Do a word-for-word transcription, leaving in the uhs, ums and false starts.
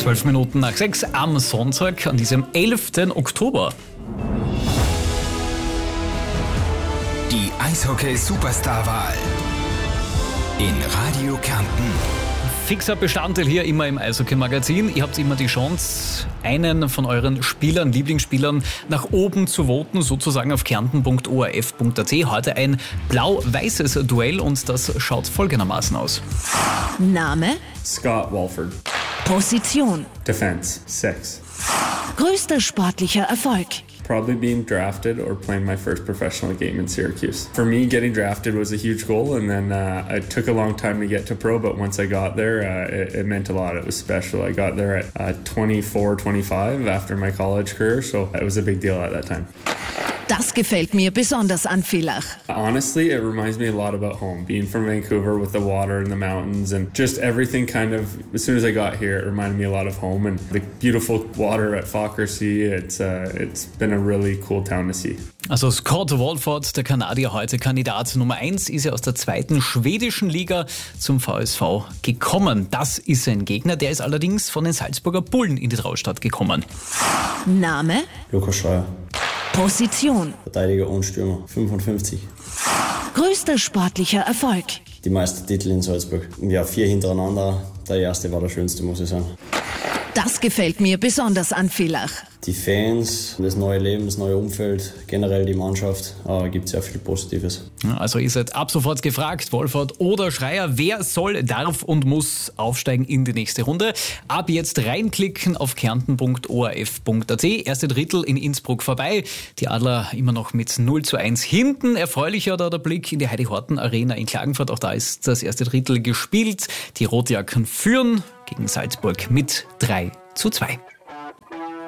Zwölf Minuten nach sechs am Sonntag, an diesem elften Oktober. Die Eishockey-Superstar-Wahl in Radio Kärnten. Fixer Bestandteil hier immer im Eishockey-Magazin. Ihr habt immer die Chance, einen von euren Spielern, Lieblingsspielern nach oben zu voten, sozusagen auf kärnten punkt o r f punkt a t. Heute ein blau-weißes Duell und das schaut folgendermaßen aus. Name? Scott Walford. Position? Defense, six. Größter sportlicher Erfolg? Probably being drafted or playing my first professional game in Syracuse. For me, getting drafted was a huge goal, and then uh, it took a long time to get to pro, but once I got there, uh, it, it meant a lot. It was special. I got there at uh, twenty-four, twenty-five after my college career, so it was a big deal at that time. Das gefällt mir besonders an Villach. Honestly, it reminds me a lot about home. Being from Vancouver with the water and the mountains and just everything kind of, as soon as I got here, it reminded me a lot of home. And the beautiful water at Fokker Sea, it's, uh, it's been a really cool town to see. Also Scott Walford, der Kanadier, heute Kandidat Nummer eins, ist ja aus der zweiten schwedischen Liga zum V S V gekommen. Das ist sein Gegner, der ist allerdings von den Salzburger Bullen in die Traustad gekommen. Name? Lukas Schreier. Position? Verteidiger und Stürmer, fünfundfünfzig. Größter sportlicher Erfolg? Die meisten Titel in Salzburg. Ja, vier hintereinander. Der erste war der schönste, muss ich sagen. Das gefällt mir besonders an Villach. Die Fans, das neue Leben, das neue Umfeld, generell die Mannschaft, äh, gibt sehr viel Positives. Also ihr seid ab sofort gefragt, Walford oder Schreier, wer soll, darf und muss aufsteigen in die nächste Runde? Ab jetzt reinklicken auf kärnten punkt o r f punkt a t. Erste Drittel in Innsbruck vorbei. Die Adler immer noch mit null zu eins hinten. Erfreulicher da der Blick in die Heidi-Horten-Arena in Klagenfurt. Auch da ist das erste Drittel gespielt. Die Rotjacken führen gegen Salzburg mit drei zu zwei.